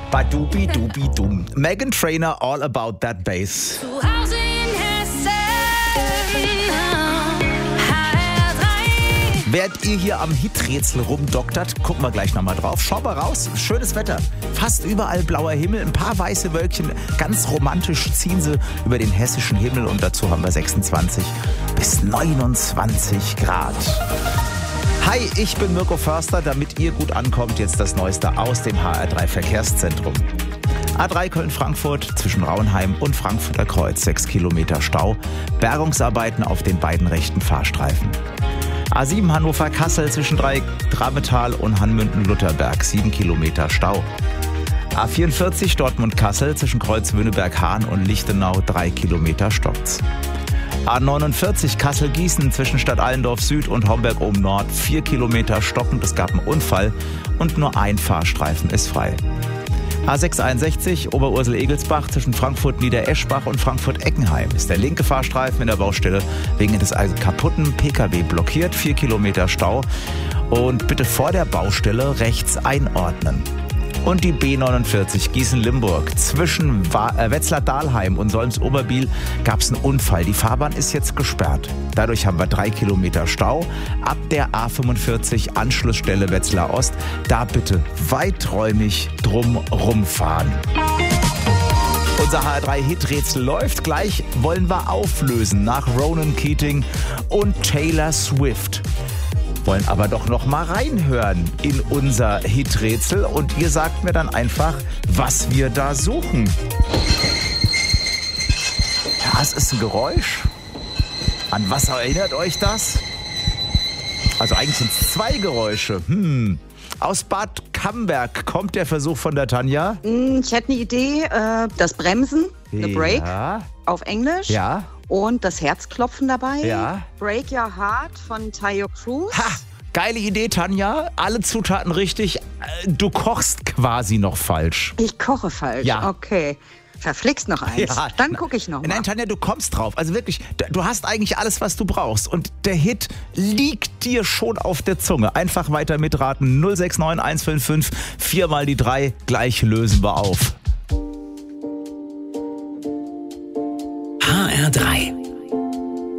Badubi-dubi-dum. Meghan Trainor, All About That Bass. Zu Hause in Hessen, HR3. Während ihr hier am Hiträtsel rumdoktert, gucken wir gleich nochmal drauf. Schau mal raus, schönes Wetter. Fast überall blauer Himmel, ein paar weiße Wölkchen. Ganz romantisch ziehen sie über den hessischen Himmel und dazu haben wir 26 bis 29 Grad. Hi, ich bin Mirko Förster. Damit ihr gut ankommt, jetzt das Neueste aus dem HR3 Verkehrszentrum. A3 Köln-Frankfurt zwischen Raunheim und Frankfurter Kreuz 6 Kilometer Stau. Bergungsarbeiten auf den beiden rechten Fahrstreifen. A7 Hannover-Kassel zwischen Drametal und Hanmünden-Lutherberg 7 Kilometer Stau. A44 Dortmund-Kassel zwischen Kreuz-Wöhneberg-Hahn und Lichtenau 3 Kilometer stockt's. A49 Kassel-Gießen zwischen Stadt Allendorf Süd und Homberg-Ohm-Nord 4 Kilometer stockend. Es gab einen Unfall und nur ein Fahrstreifen ist frei. A661 Oberursel-Egelsbach zwischen Frankfurt-Niedereschbach und Frankfurt-Eckenheim ist der linke Fahrstreifen in der Baustelle wegen des kaputten PKW blockiert. 4 Kilometer Stau. Und bitte vor der Baustelle rechts einordnen. Und die B49 Gießen-Limburg. Zwischen Wetzlar-Dahlheim und Solms-Oberbiel gab es einen Unfall. Die Fahrbahn ist jetzt gesperrt. Dadurch haben wir 3 Kilometer Stau. Ab der A45 Anschlussstelle Wetzlar Ost. Da bitte weiträumig drum rumfahren. Unser HR3-Hiträtsel läuft. Gleich wollen wir auflösen nach Ronan Keating und Taylor Swift. Wollen aber doch noch mal reinhören in unser Hiträtsel und ihr sagt mir dann einfach, was wir da suchen. Ja, es ist ein Geräusch. An was erinnert euch das? Also eigentlich sind es 2 Geräusche. Aus Bad Camberg kommt der Versuch von der Tanja. Ich hätte eine Idee, das Bremsen, eine Break auf Englisch. Ja. Und das Herzklopfen dabei. Ja. Break Your Heart von Tayo Cruz. Ha! Geile Idee, Tanja. Alle Zutaten richtig. Du kochst quasi noch falsch. Ich koche falsch? Ja. Okay. Verflixt noch eins. Ja. Dann gucke ich noch mal. Nein, Tanja, du kommst drauf. Also wirklich, du hast eigentlich alles, was du brauchst. Und der Hit liegt dir schon auf der Zunge. Einfach weiter mitraten. 069 155 4 mal die 3. Gleich lösen wir auf. HR3